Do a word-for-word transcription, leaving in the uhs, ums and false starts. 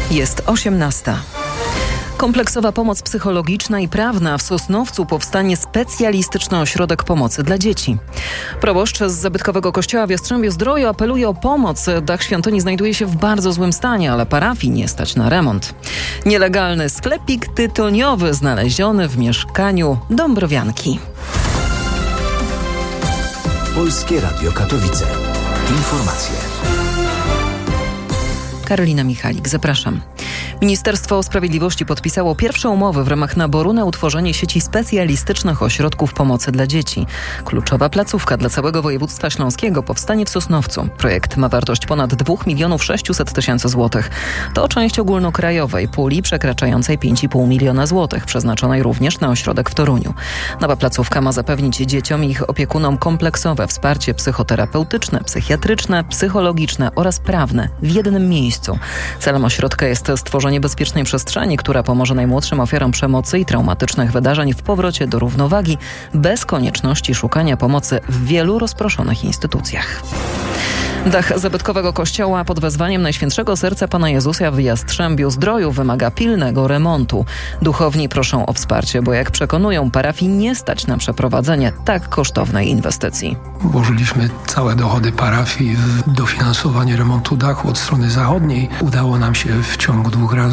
Jest osiemnasta. Kompleksowa pomoc psychologiczna i prawna. W Sosnowcu powstanie specjalistyczny ośrodek pomocy dla dzieci. Proboszcz z zabytkowego kościoła w Jastrzębiu-Zdroju apeluje o pomoc. Dach świątyni znajduje się w bardzo złym stanie, ale parafii nie stać na remont. Nielegalny sklepik tytoniowy znaleziony w mieszkaniu dąbrowianki. Polskie Radio Katowice. Informacje. Karolina Michalik, zapraszam. Ministerstwo Sprawiedliwości podpisało pierwsze umowy w ramach naboru na utworzenie sieci specjalistycznych ośrodków pomocy dla dzieci. Kluczowa placówka dla całego województwa śląskiego powstanie w Sosnowcu. Projekt ma wartość ponad dwa miliony sześćset tysięcy złotych. To część ogólnokrajowej puli przekraczającej pięć i pół miliona złotych, przeznaczonej również na ośrodek w Toruniu. Nowa placówka ma zapewnić dzieciom i ich opiekunom kompleksowe wsparcie psychoterapeutyczne, psychiatryczne, psychologiczne oraz prawne w jednym miejscu. Celem ośrodka jest stworzenie bezpiecznej przestrzeni, która pomoże najmłodszym ofiarom przemocy i traumatycznych wydarzeń w powrocie do równowagi bez konieczności szukania pomocy w wielu rozproszonych instytucjach. Dach zabytkowego kościoła pod wezwaniem Najświętszego Serca Pana Jezusa w Jastrzębiu-Zdroju wymaga pilnego remontu. Duchowni proszą o wsparcie, bo jak przekonują, parafii nie stać na przeprowadzenie tak kosztownej inwestycji. Włożyliśmy całe dochody parafii w dofinansowanie remontu dachu od strony zachodniej. Udało nam się w ciągu dwóch razy